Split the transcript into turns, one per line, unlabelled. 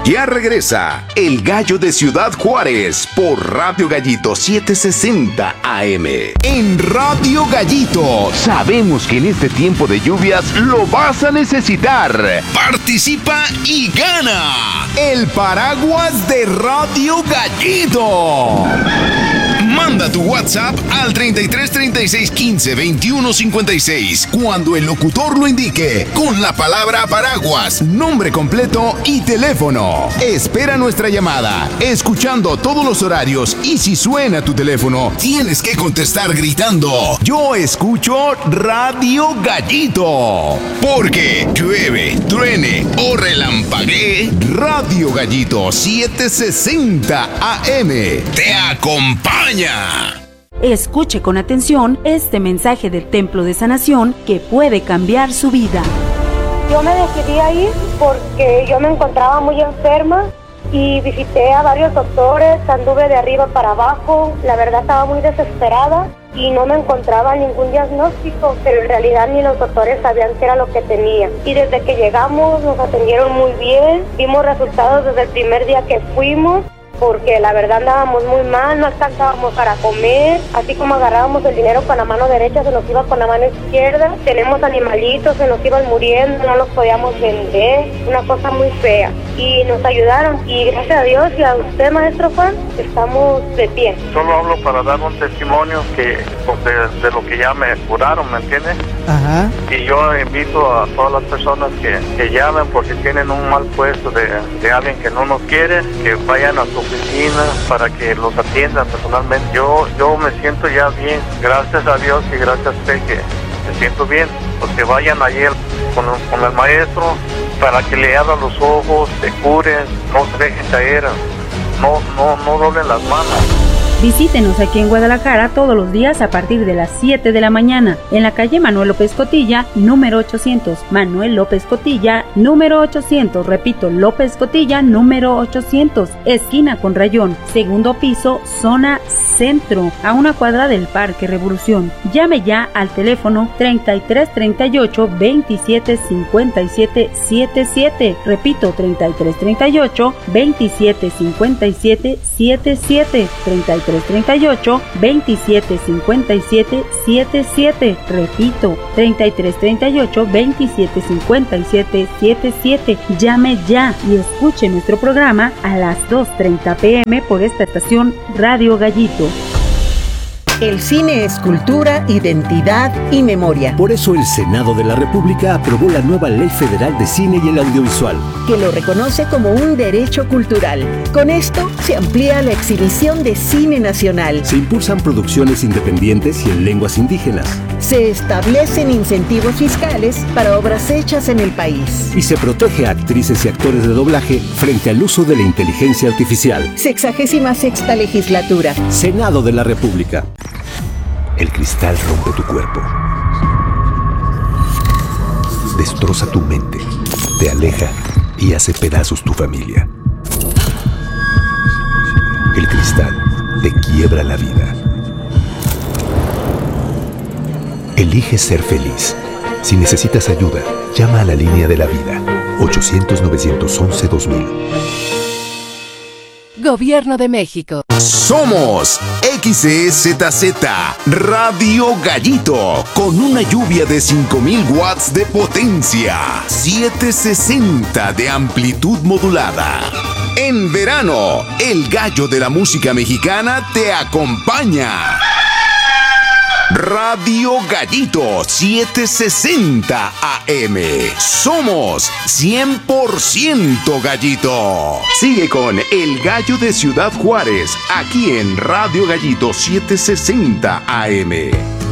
Ya regresa El Gallo de Ciudad Juárez por Radio Gallito 760 AM. En Radio Gallito sabemos que en este tiempo de lluvias lo vas a necesitar. Participa y gana el paraguas de Radio Gallito. Manda tu WhatsApp al 33 36 15 21 56 cuando el locutor lo indique con la palabra paraguas, nombre completo y teléfono. Espera nuestra llamada, escuchando todos los horarios, y si suena tu teléfono, tienes que contestar gritando: yo escucho Radio Gallito. Porque llueve, truene o relampaguee, Radio Gallito 760 AM te acompaña.
Escuche con atención este mensaje del Templo de Sanación que puede cambiar su vida.
Yo me decidí a ir porque yo me encontraba muy enferma y visité a varios doctores, anduve de arriba para abajo, la verdad estaba muy desesperada y no me encontraba ningún diagnóstico, pero en realidad ni los doctores sabían qué era lo que tenía. Y desde que llegamos nos atendieron muy bien, vimos resultados desde el primer día que fuimos, porque la verdad andábamos muy mal, no alcanzábamos para comer, así como agarrábamos el dinero con la mano derecha, se nos iba con la mano izquierda, tenemos animalitos, se nos iban muriendo, no los podíamos vender, una cosa muy fea, y nos ayudaron, y gracias a Dios y a usted, maestro Juan, estamos de pie.
Solo hablo para dar un testimonio que de lo que ya me curaron, ¿me entiendes?
Ajá.
Y yo invito a todas las personas que llamen por si tienen un mal puesto de alguien que no nos quiere, que vayan a su oficina para que los atiendan personalmente. Yo me siento ya bien, gracias a Dios y gracias a usted que me siento bien. Pues que vayan ayer con el maestro para que le abran los ojos, se curen, no se dejen caer, no doblen las manos.
Visítenos aquí en Guadalajara todos los días a partir de las 7 de la mañana, en la calle Manuel López Cotilla, número 800. Manuel López Cotilla, número 800. Repito, López Cotilla, número 800. Esquina con Rayón, segundo piso, zona centro, a una cuadra del Parque Revolución. Llame ya al teléfono 33 38 27 57 77. Repito, 33 38 27 57 77. 33 38 27 57 77. Repito, 33 38 27 57 77. Llame ya y escuche nuestro programa a las 2:30 p.m. por esta estación Radio Gallito.
El cine es cultura, identidad y memoria.
Por eso el Senado de la República aprobó la nueva Ley Federal de Cine y el Audiovisual,
que lo reconoce como un derecho cultural. Con esto se amplía la exhibición de cine nacional.
Se impulsan producciones independientes y en lenguas indígenas.
Se establecen incentivos fiscales para obras hechas en el país.
Y se protege a actrices y actores de doblaje frente al uso de la inteligencia artificial.
66ª legislatura.
Senado de la República. El cristal rompe tu cuerpo, destroza tu mente, te aleja y hace pedazos tu familia. El cristal te quiebra la vida. Elige ser feliz. Si necesitas ayuda, llama a la línea de la vida, 800-911-2000.
Gobierno de México.
Somos XEZZ Radio Gallito, con una lluvia de 5000 watts de potencia, 760 de amplitud modulada. En verano, el gallo de la música mexicana te acompaña. Radio Gallito 760 AM. Somos 100% Gallito. Sigue con El Gallo de Ciudad Juárez, aquí en Radio Gallito 760 AM.